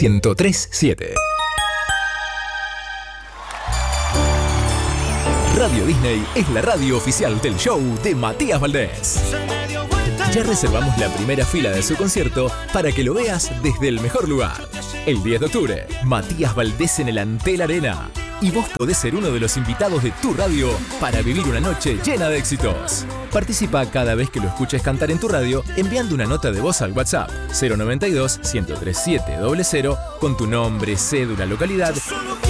103.7. Radio Disney es la radio oficial del show de Matías Valdés. Ya reservamos la primera fila de su concierto para que lo veas desde el mejor lugar. El 10 de octubre, Matías Valdés en el Antel Arena. Y vos podés ser uno de los invitados de tu radio para vivir una noche llena de éxitos. Participa cada vez que lo escuches cantar en tu radio enviando una nota de voz al WhatsApp 092-103-700 con tu nombre, cédula, localidad